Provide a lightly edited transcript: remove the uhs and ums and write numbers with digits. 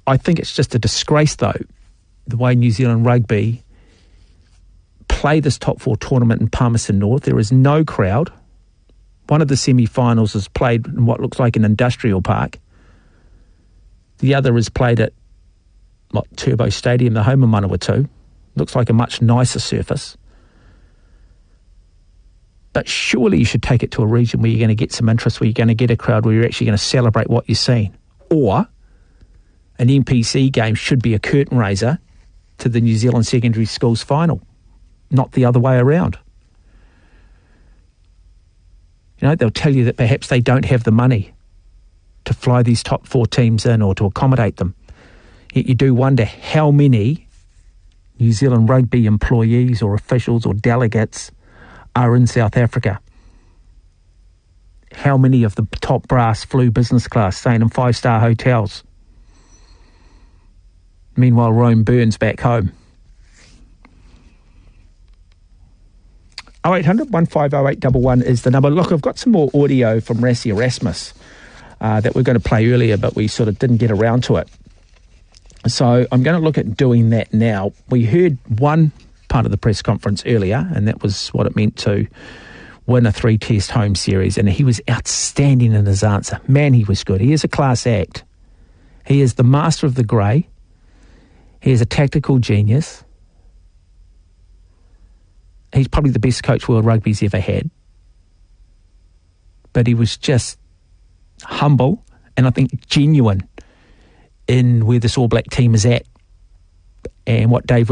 I think it's just a disgrace, though, the way New Zealand Rugby play this top four tournament in Palmerston North. There is no crowd. One of the semi-finals is played in what looks like an industrial park. The other is played at Turbo Stadium, the home of Manawatu. Looks like a much nicer surface. But surely you should take it to a region where you're going to get some interest, where you're going to get a crowd, where you're actually going to celebrate what you're seeing. Or an NPC game should be a curtain raiser to the New Zealand Secondary Schools final, not the other way around. You know, they'll tell you that perhaps they don't have the money to fly these top four teams in or to accommodate them. Yet you do wonder how many New Zealand Rugby employees or officials or delegates are in South Africa. How many of the top brass flew business class, staying in five-star hotels? Meanwhile, Rome burns back home. 0800 150811 is the number. Look, I've got some more audio from Rassie Erasmus that we're going to play earlier, but we sort of didn't get around to it. So I'm going to look at doing that now. We heard one part of the press conference earlier, and that was what it meant to win a 3-test home series, and he was outstanding in his answer. Man, he was good. He is a class act. He is the master of the grey. He is a tactical genius. He's probably the best coach World Rugby's ever had. But he was just humble and I think genuine in where this All Black team is at and what Dave